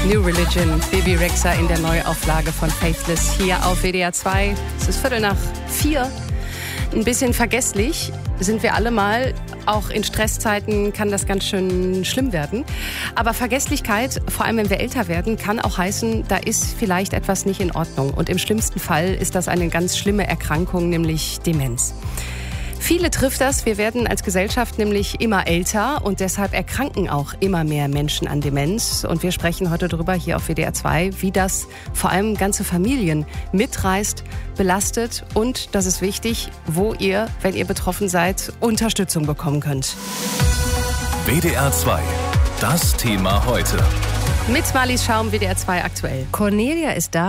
New Religion, Bebe Rexha in der Neuauflage von Faithless hier auf WDR 2. Es ist 3:45. Ein bisschen vergesslich sind wir alle mal. Auch in Stresszeiten kann das ganz schön schlimm werden. Aber Vergesslichkeit, vor allem wenn wir älter werden, kann auch heißen, da ist vielleicht etwas nicht in Ordnung. Und im schlimmsten Fall ist das eine ganz schlimme Erkrankung, nämlich Demenz. Viele trifft das. Wir werden als Gesellschaft nämlich immer älter und deshalb erkranken auch immer mehr Menschen an Demenz. Und wir sprechen heute darüber hier auf WDR 2, wie das vor allem ganze Familien mitreißt, belastet und, das ist wichtig, wo ihr, wenn ihr betroffen seid, Unterstützung bekommen könnt. WDR 2, das Thema heute. Mit Marlies Schaum, WDR 2 aktuell. Cornelia ist da.